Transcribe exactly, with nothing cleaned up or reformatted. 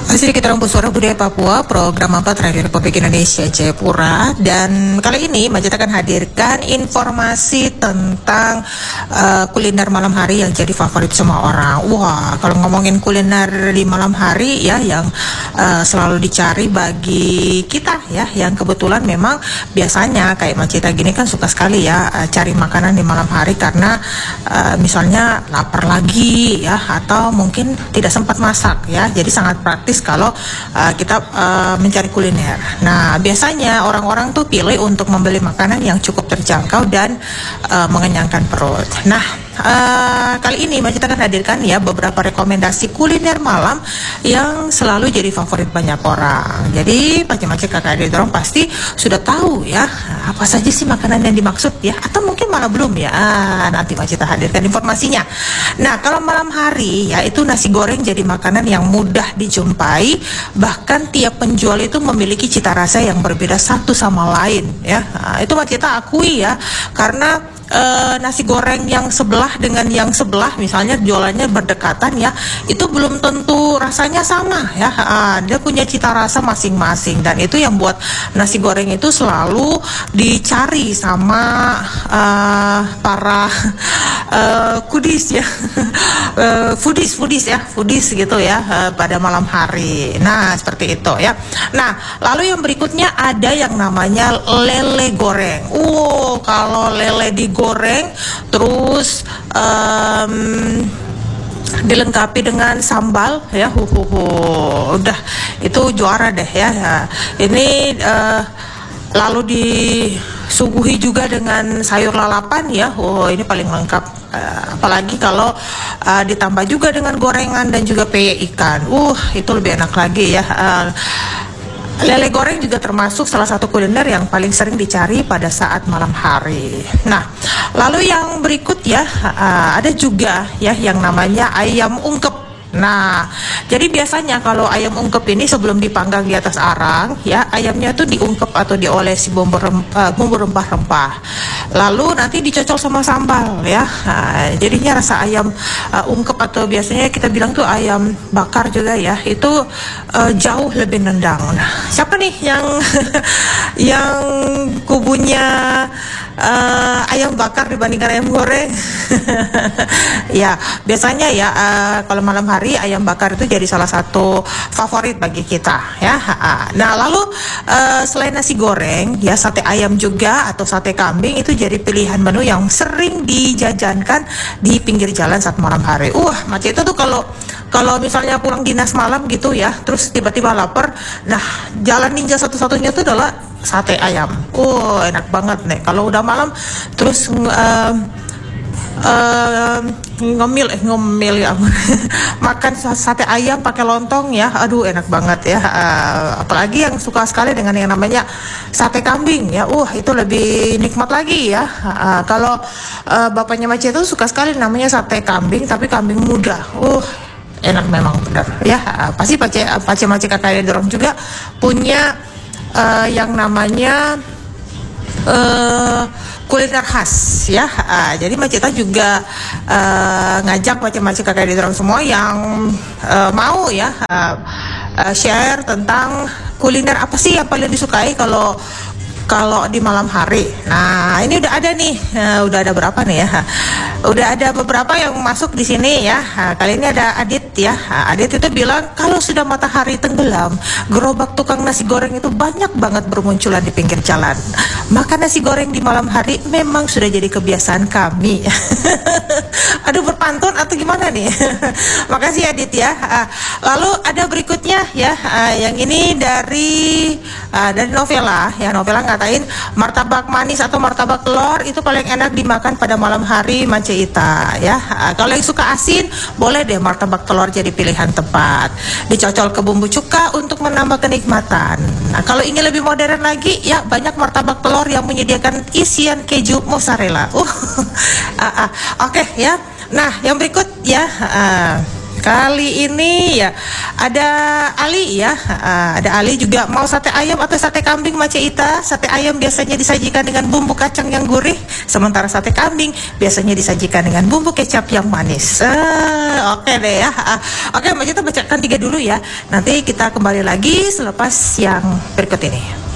Sedikit Rumput Suara Budaya Papua, program empat Radio Republik Indonesia Jayapura. Dan kali ini Majid akan hadirkan informasi tentang uh, kuliner malam hari yang jadi favorit semua orang. Wah, kalau ngomongin kuliner di malam hari ya, yang uh, selalu dicari bagi kita ya, yang kebetulan memang biasanya kayak Majid gini kan suka sekali ya uh, cari makanan di malam hari karena uh, misalnya lapar lagi ya, atau mungkin tidak sempat masak ya. Jadi sangat praktis kalau uh, kita uh, mencari kuliner. Nah, biasanya orang-orang tuh pilih untuk membeli makanan yang cukup terjangkau dan uh, mengenyangkan perut. Nah, uh, kali ini Majid akan hadirkan ya beberapa rekomendasi kuliner malam yang selalu jadi favorit banyak orang. Jadi macam-macam kakak adik dorong pasti sudah tahu ya apa saja sih makanan yang dimaksud ya, atau mungkin malah belum ya. Ah, nanti Majid hadirkan informasinya. Nah, kalau malam hari ya itu nasi goreng jadi makanan yang mudah dijumpai. Bahkan tiap penjual itu memiliki cita rasa yang berbeda satu sama lain ya. Nah, itu kita akui ya, karena Uh, nasi goreng yang sebelah dengan yang sebelah misalnya jualannya berdekatan ya, itu belum tentu rasanya sama ya. Uh, dia punya cita rasa masing-masing, dan itu yang buat nasi goreng itu selalu dicari sama uh, para uh, foodies ya, uh, foodies foodies ya, foodies gitu ya, uh, pada malam hari. Nah, seperti itu ya. Nah, lalu yang berikutnya ada yang namanya lele goreng. Oh, kalau lele di goreng terus um, dilengkapi dengan sambal ya, hu, hu, hu. Udah itu juara deh ya. Ini uh, lalu disuguhi juga dengan sayur lalapan ya. Oh, ini paling lengkap. Uh, apalagi kalau uh, ditambah juga dengan gorengan dan juga peye ikan. Uh, itu lebih enak lagi ya. Uh, Lele goreng juga termasuk salah satu kuliner yang paling sering dicari pada saat malam hari. Nah, lalu yang berikut ya, uh, ada juga ya yang namanya ayam ungkep. Nah, jadi biasanya kalau ayam ungkep ini sebelum dipanggang di atas arang ya, ayamnya tuh diungkep atau diolesi bumbu rempah, bumbu rempah-rempah. Lalu nanti dicocol sama sambal ya. Nah, jadinya rasa ayam uh, ungkep atau biasanya kita bilang tuh ayam bakar juga ya, itu uh, jauh lebih nendang. Nah, siapa nih yang yang kubunya uh, ayam bakar dibandingkan ayam goreng? Ya, biasanya ya uh, kalau malam hari ayam bakar itu jadi salah satu favorit bagi kita ya. Nah, lalu uh, selain nasi goreng ya, sate ayam juga atau sate kambing itu jadi pilihan menu yang sering dijajankan di pinggir jalan saat malam hari. Wah, macam itu tuh kalau kalau misalnya pulang dinas malam gitu ya, terus tiba-tiba lapar, nah jalan ninja satu-satunya itu adalah sate ayam. Oh, enak banget nih kalau udah malam terus uh, Uh, ngomil eh ngomil ya makan sate ayam pakai lontong ya, aduh enak banget ya. Uh, apalagi yang suka sekali dengan yang namanya sate kambing ya, uh itu lebih nikmat lagi ya. Uh, kalau uh, bapaknya Maci itu suka sekali namanya sate kambing, tapi kambing muda, uh enak memang benar ya. Uh, pasti pace pace Maci kakaknya dorong juga punya uh, yang namanya uh, kuliner khas ya. Uh, jadi Macita juga uh, ngajak macam-macam kakak di orang semua yang uh, mau ya uh, uh, share tentang kuliner apa sih yang paling disukai kalau kalau di malam hari. Nah, ini udah ada nih, uh, udah ada berapa nih ya? Udah ada beberapa yang masuk di sini ya. Nah, kali ini ada Adit ya. Nah, Adit itu bilang kalau sudah matahari tenggelam, gerobak tukang nasi goreng itu banyak banget bermunculan di pinggir jalan. Makan nasi goreng di malam hari memang sudah jadi kebiasaan kami. Aduh, berpantun atau gimana nih? Makasih Adit ya. Uh, lalu ada berikutnya ya, uh, yang ini dari uh, dari Novela ya. Novela ngatain martabak manis atau martabak telur itu paling enak dimakan pada malam hari Maceita ya. Uh, kalau yang suka asin boleh deh martabak telur jadi pilihan tepat. Dicocol ke bumbu cuka untuk menambah kenikmatan. Nah, kalau ingin lebih modern lagi ya, banyak martabak telur yang menyediakan isian keju mozzarella. Uh, uh, uh, Oke okay, ya. Nah, yang berikut ya. Uh, kali ini ya ada Ali ya, uh, ada Ali juga mau sate ayam atau sate kambing Mace Ita. Sate ayam biasanya disajikan dengan bumbu kacang yang gurih, sementara sate kambing biasanya disajikan dengan bumbu kecap yang manis. Uh, Oke okay deh ya. Uh, Oke, okay, Mace Ita bacakan tiga dulu ya. Nanti kita kembali lagi selepas yang berikut ini.